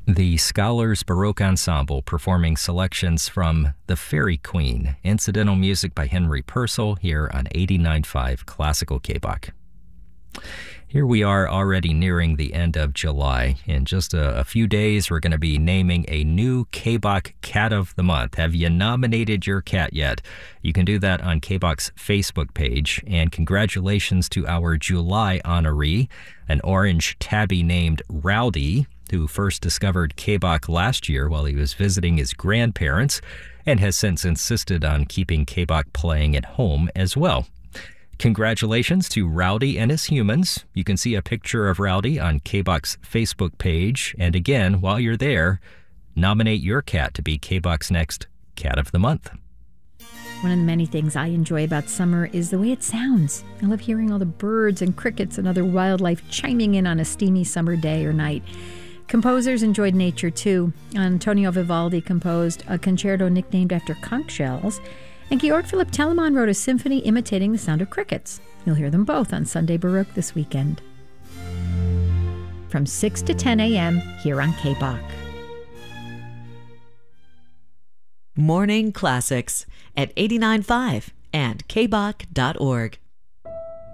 The Scholars Baroque Ensemble performing selections from The Fairy Queen, incidental music by Henry Purcell here on 89.5 Classical KBOC. Here we are already nearing the end of July. In just a few days, we're going to be naming a new KBOC Cat of the Month. Have you nominated your cat yet? You can do that on KBOC's Facebook page. And congratulations to our July honoree, an orange tabby named Rowdy, who first discovered KBOC last year while he was visiting his grandparents and has since insisted on keeping KBOC playing at home as well. Congratulations to Rowdy and his humans. You can see a picture of Rowdy on KBOC's Facebook page. And again, while you're there, nominate your cat to be KBOC's next Cat of the Month. One of the many things I enjoy about summer is the way it sounds. I love hearing all the birds and crickets and other wildlife chiming in on a steamy summer day or night. Composers enjoyed nature too. Antonio Vivaldi composed a concerto nicknamed after conch shells, and Georg Philipp Telemann wrote a symphony imitating the sound of crickets. You'll hear them both on Sunday Baroque this weekend. From 6 to 10 a.m. here on KBOC. Morning Classics at 89.5 and kbok.org.